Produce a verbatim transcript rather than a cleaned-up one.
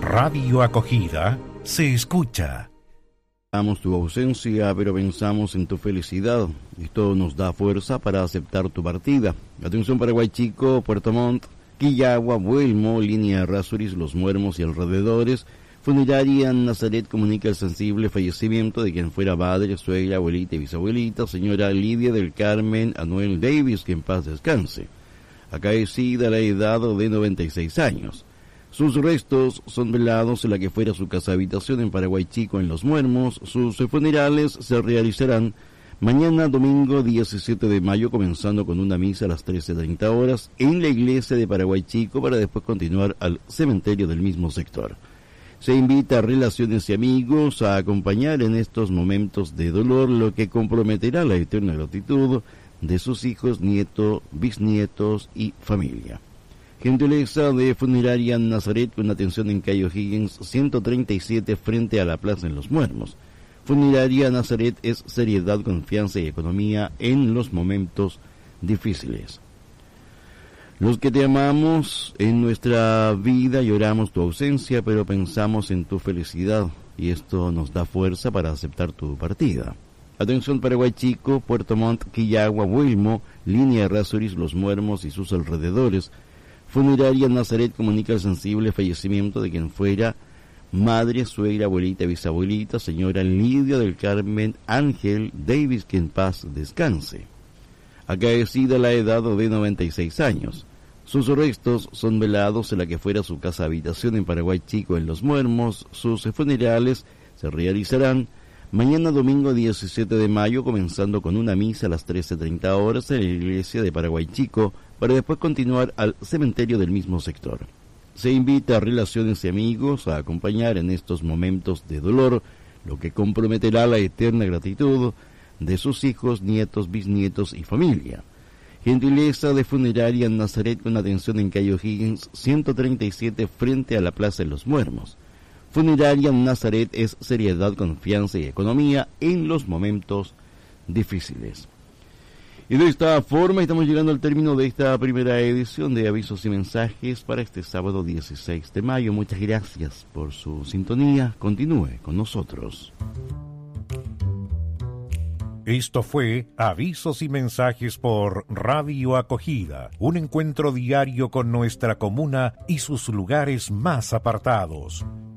Radio Acogida se escucha. Amamos tu ausencia, pero pensamos en tu felicidad. Esto nos da fuerza para aceptar tu partida. Atención Paraguay Chico, Puerto Montt, Quillagua, Buelmo, Línea Errázuriz, Los Muermos y alrededores. Funeraria Nazaret comunica el sensible fallecimiento de quien fuera madre, suegra, abuelita y bisabuelita, señora Lidia del Carmen Anuel Davis, que en paz descanse. Acaecida a la edad de noventa y seis años. Sus restos son velados en la que fuera su casa habitación en Paraguay Chico, en Los Muermos. Sus funerales se realizarán mañana domingo diecisiete de mayo, comenzando con una misa a las trece treinta horas en la iglesia de Paraguay Chico, para después continuar al cementerio del mismo sector. Se invita a relaciones y amigos a acompañar en estos momentos de dolor, lo que comprometerá la eterna gratitud de sus hijos, nietos, bisnietos y familia. Gentileza de Funeraria Nazaret, con atención en calle O'Higgins ciento treinta y siete frente a la plaza en Los Muermos. Funeraria Nazaret es seriedad, confianza y economía en los momentos difíciles. Los que te amamos en nuestra vida lloramos tu ausencia, pero pensamos en tu felicidad, y esto nos da fuerza para aceptar tu partida. Atención Paraguay Chico, Puerto Montt, Quillagua, Buelmo, Línea Errázuriz, Los Muermos y sus alrededores. Funeraria Nazaret comunica el sensible fallecimiento de quien fuera madre, suegra, abuelita, bisabuelita, señora Lidia del Carmen Ángel Davis, que en paz descanse. Acaecida a la edad de noventa y seis años. Sus restos son velados en la que fuera su casa habitación en Paraguay Chico, en Los Muermos. Sus funerales se realizarán mañana domingo diecisiete de mayo, comenzando con una misa a las trece treinta horas en la iglesia de Paraguay Chico, para después continuar al cementerio del mismo sector. Se invita a relaciones y amigos a acompañar en estos momentos de dolor, lo que comprometerá la eterna gratitud de sus hijos, nietos, bisnietos y familia. Gentileza de Funeraria Nazaret, con atención en calle O'Higgins ciento treinta y siete frente a la plaza de Los Muermos. Funeraria Nazaret es seriedad, confianza y economía en los momentos difíciles. Y de esta forma estamos llegando al término de esta primera edición de Avisos y Mensajes para este sábado dieciséis de mayo. Muchas gracias por su sintonía. Continúe con nosotros. Esto fue Avisos y Mensajes por Radio Acogida, un encuentro diario con nuestra comuna y sus lugares más apartados.